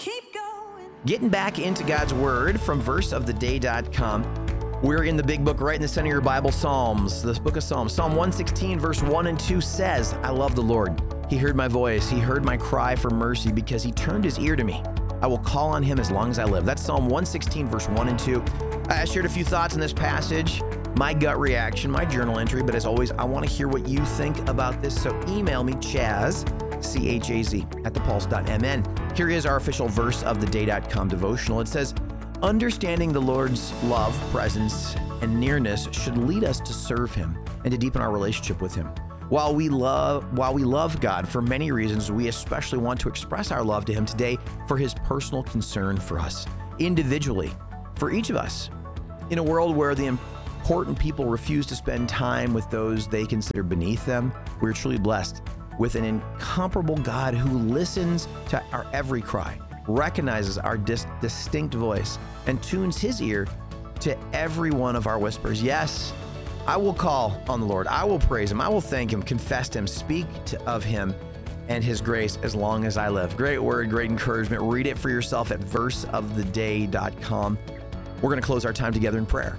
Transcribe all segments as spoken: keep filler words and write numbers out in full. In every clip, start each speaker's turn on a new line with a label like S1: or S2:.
S1: Keep going.
S2: Getting back into God's Word from verse of the day dot com. We're in the big book right in the center of your Bible, Psalms, this book of Psalms. Psalm one sixteen, verse one and two says, I love the Lord. He heard my voice. He heard my cry for mercy because he turned his ear to me. I will call on him as long as I live. That's Psalm one sixteen, verse one and two. I shared a few thoughts in this passage, my gut reaction, my journal entry, but as always, I want to hear what you think about this. So email me, Chaz, C H A Z, at the pulse dot m n. Here is our official verse of the day dot com devotional. It says, understanding the Lord's love, presence, and nearness should lead us to serve him and to deepen our relationship with him. While we love, while we love God for many reasons, we especially want to express our love to him today for his personal concern for us, individually, for each of us. In a world where the important people refuse to spend time with those they consider beneath them, we're truly blessed with an incomparable God who listens to our every cry, recognizes our dis- distinct voice, and tunes his ear to every one of our whispers. Yes, I will call on the Lord. I will praise him. I will thank him, confess to him, speak to, of him and his grace as long as I live. Great word, great encouragement. Read it for yourself at verse of the day dot com. We're going to close our time together in prayer.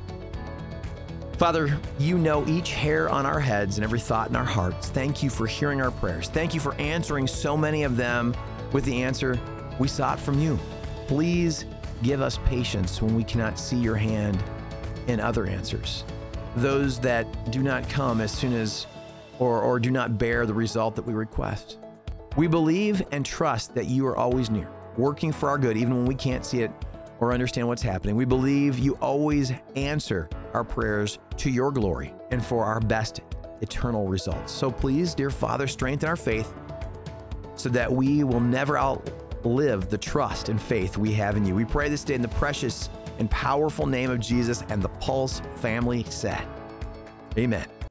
S2: Father, you know each hair on our heads and every thought in our hearts. Thank you for hearing our prayers. Thank you for answering so many of them with the answer we sought from you. Please give us patience when we cannot see your hand in other answers, those that do not come as soon as or, or do not bear the result that we request. We believe and trust that you are always near, working for our good, even when we can't see it or understand what's happening. We believe you always answer our prayers to your glory and for our best eternal results. So please, dear Father, strengthen our faith so that we will never outlive the trust and faith we have in you. We pray this day in the precious and powerful name of Jesus, and the Pulse family said, amen.